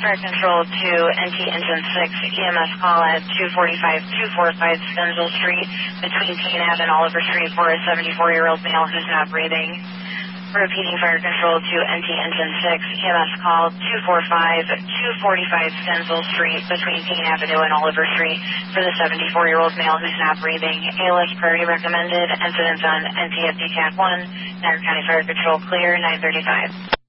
Fire Control to NT Engine 6, EMS call at 245 Stenzel Street between Payne Ave and Oliver Street for a 74-year-old male who's not breathing. Repeating Fire Control to NT Engine 6, EMS call 245 Stenzel Street between Payne Avenue and Oliver Street for the 74-year-old male who's not breathing. ALS priority recommended. Incidents on NT at DCAT 1. Niagara County Fire Control clear, 935.